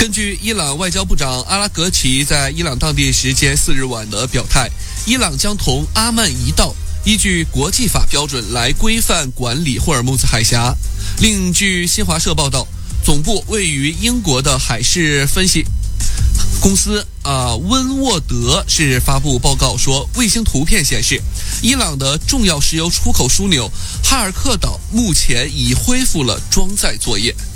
根据伊朗外交部长阿拉格齐在伊朗当地时间4日晚的表态，伊朗将同阿曼一道依据国际法标准来规范管理霍尔木兹海峡。另据新华社报道，总部位于英国的海事分析公司温沃德是发布报告说，卫星图片显示，伊朗的重要石油出口枢纽哈尔克岛目前已恢复了装载作业。